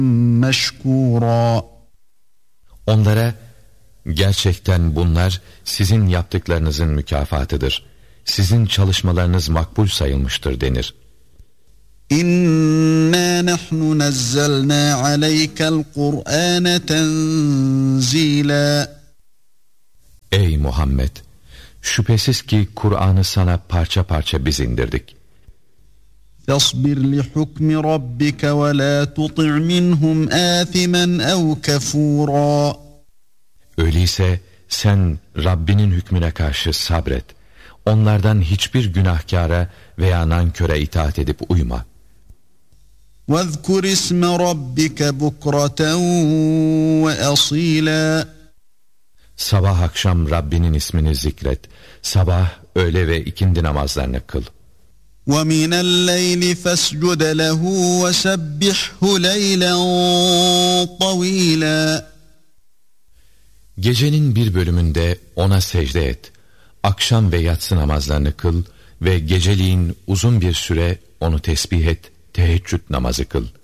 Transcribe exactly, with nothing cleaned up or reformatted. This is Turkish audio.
مَشْكُورًا. Onlara, gerçekten bunlar sizin yaptıklarınızın mükafatıdır. Sizin çalışmalarınız makbul sayılmıştır denir. İnna nahnu nazzalna aleykel Kur'ane tenzila. Ey Muhammed! Şüphesiz ki Kur'an'ı sana parça parça biz indirdik. فَاصْبِرْ لِحُكْمِ رَبِّكَ وَلَا تُطِعْ مِنْهُمْ آثِمًا أَوْ كَفُورًا. Öyleyse sen Rabbinin hükmüne karşı sabret. Onlardan hiçbir günahkâra veya nanköre itaat edip uyma. وَاذْكُرِ اسْمَ رَبِّكَ بُكْرَةً وَأَصِيلًا. Sabah akşam Rabbinin ismini zikret. Sabah, öğle ve ikindi namazlarını kıl. وَمِنَ اللَّيْلِ فَاسْجُدْ لَهُ وَسَبِّحْهُ لَيْلًا طَوِيلًا. Gecenin bir bölümünde ona secde et. Akşam ve yatsı namazlarını kıl ve geceliğin uzun bir süre onu tesbih et, teheccüd namazı kıl.